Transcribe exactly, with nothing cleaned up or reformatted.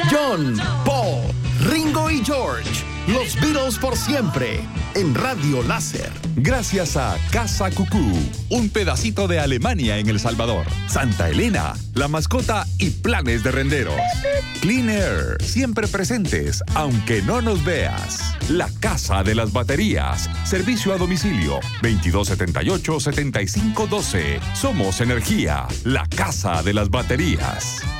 John, Paul, Ringo y George. Los Beatles por siempre. En Radio Láser. Gracias a Casa Cucú, un pedacito de Alemania en El Salvador. Santa Elena, la mascota y planes de renderos. Clean Air, siempre presentes, aunque no nos veas. La Casa de las Baterías. Servicio a domicilio veintidós setenta y ocho, setenta y cinco doce. Somos Energía, la Casa de las Baterías.